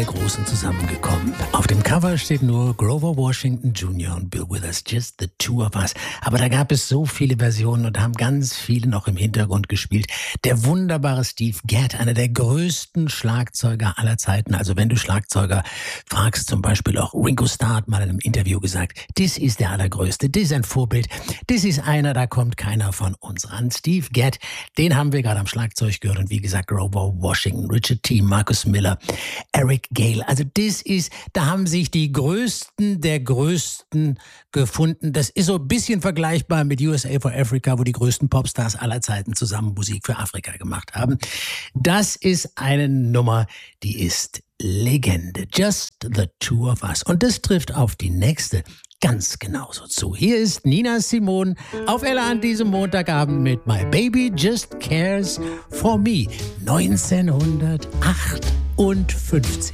Großen zusammengekommen. Auf dem Cover steht nur Grover Washington Jr. und Bill Withers, just the two of us. Aber da gab es so viele Versionen und haben ganz viele noch im Hintergrund gespielt. Der wunderbare Steve Gadd, einer der größten Schlagzeuger aller Zeiten. Also wenn du Schlagzeuger fragst, zum Beispiel auch Ringo Starr hat mal in einem Interview gesagt, das ist der Allergrößte, das ist ein Vorbild, das ist einer, da kommt keiner von uns ran. Steve Gadd, den haben wir gerade am Schlagzeug gehört und wie gesagt Grover Washington, Richard T., Marcus Miller, Eric Gale. Also da haben sich die Größten der Größten gefunden. Das ist so ein bisschen vergleichbar mit USA for Africa, wo die größten Popstars aller Zeiten zusammen Musik für Afrika gemacht haben. Das ist eine Nummer, die ist Legende. Just the two of us. Und das trifft auf die nächste ganz genauso zu. Hier ist Nina Simone auf Ella an diesem Montagabend mit My Baby Just Cares for Me 1958.